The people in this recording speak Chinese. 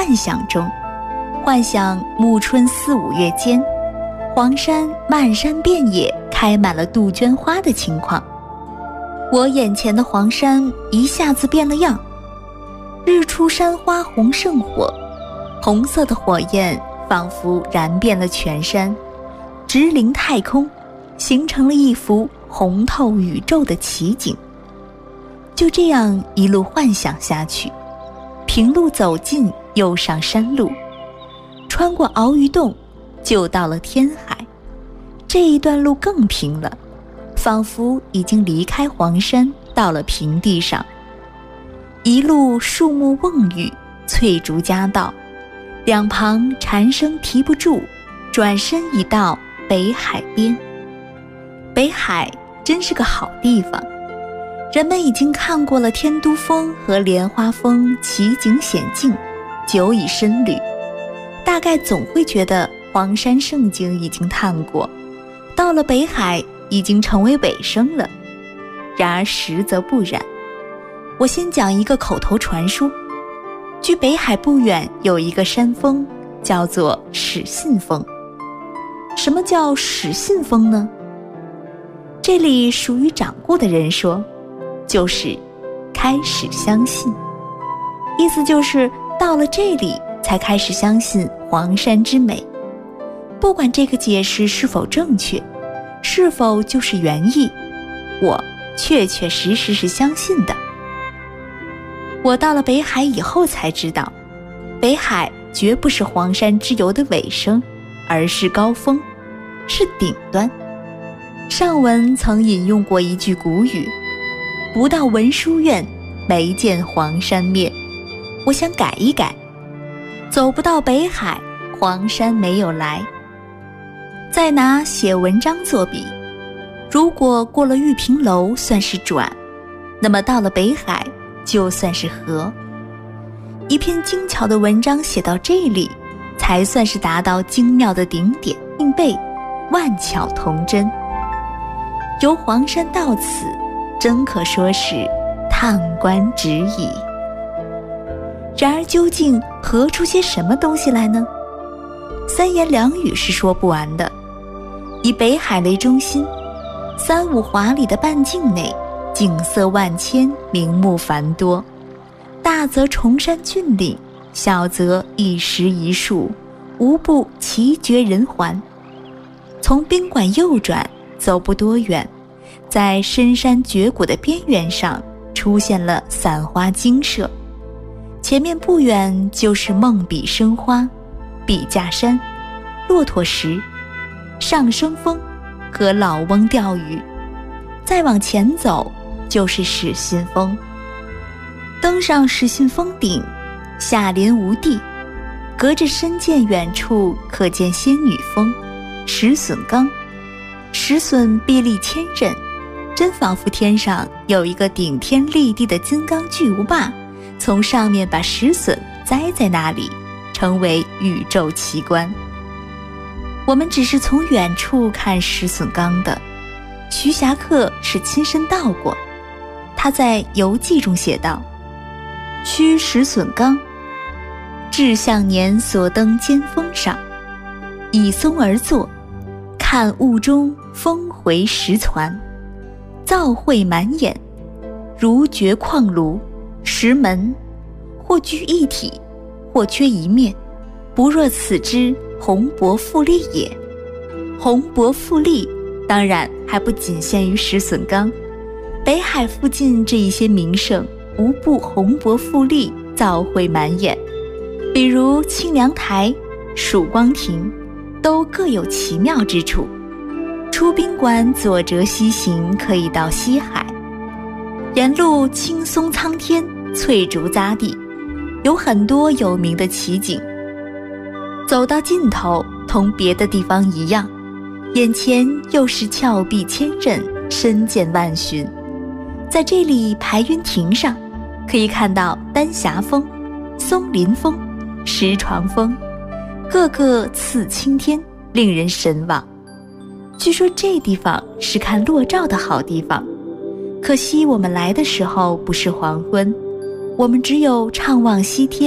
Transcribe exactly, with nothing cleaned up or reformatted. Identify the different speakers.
Speaker 1: 幻想中，幻想暮春四五月间，黄山漫山遍野开满了杜鹃花的情况。我眼前的黄山一下子变了样，日出山花红胜火，红色的火焰仿佛燃遍了全山，直临太空，形成了一幅红透宇宙的奇景。就这样一路幻想下去，平路走进又上山路，穿过鳌鱼洞就到了天海。这一段路更平了，仿佛已经离开黄山，到了平地上。一路树木蓊郁，翠竹夹道，两旁蝉声啼不住，转身已到北海边。北海真是个好地方，人们已经看过了天都峰和莲花峰奇景险境，久已深虑，大概总会觉得黄山胜景已经探过，到了北海已经成为尾声了。然而实则不然。我先讲一个口头传说，距北海不远有一个山峰，叫做始信峰。什么叫始信峰呢？这里属于掌故的人说，就是开始相信，意思就是到了这里才开始相信黄山之美。不管这个解释是否正确，是否就是原意，我确确实实是相信的。我到了北海以后才知道，北海绝不是黄山之游的尾声，而是高峰，是顶端。上文曾引用过一句古语，不到文殊院，没见黄山面。我想改一改，走不到北海，黄山没有来。再拿写文章作比，如果过了玉屏楼算是转，那么到了北海就算是合。一篇精巧的文章写到这里，才算是达到精妙的顶点并备，万巧童真。由黄山到此，真可说是叹观止矣。然而究竟合出些什么东西来呢？三言两语是说不完的。以北海为中心，三五华里的半径内，景色万千，名目繁多，大则崇山峻岭，小则一石一树，无不奇绝人寰。从宾馆右转，走不多远，在深山绝谷的边缘上出现了散花精舍，前面不远就是梦笔生花、笔架山、骆驼石、上升峰和老翁钓鱼。再往前走就是始信峰。登上始信峰顶，下临无地，隔着深涧远处可见仙女峰、石笋冈。石笋壁立千仞，真仿佛天上有一个顶天立地的金刚巨无霸，从上面把石笋栽在那里，成为宇宙奇观。我们只是从远处看石笋冈的，徐霞客是亲身到过。他在游记中写道：趋石笋冈，至向年所登尖峰上，倚松而坐，看雾中峰回石攒，造绘满眼，如掘矿炉、石门，或居一体，或缺一面，不若此之宏博富丽也。宏博富丽当然还不仅限于石笋冈，北海附近这一些名胜无不宏博富丽，造绘满眼。比如清凉台、曙光亭，都各有奇妙之处。出宾馆左折西行，可以到西海，沿路青松苍天，翠竹匝地，有很多有名的奇景。走到尽头，同别的地方一样，眼前又是峭壁千仞，深涧万寻。在这里排云亭上，可以看到丹霞峰、松林峰、石床峰，个个次青天，令人神往。据说这地方是看落照的好地方，可惜我们来的时候不是黄昏，我们只有怅望西天。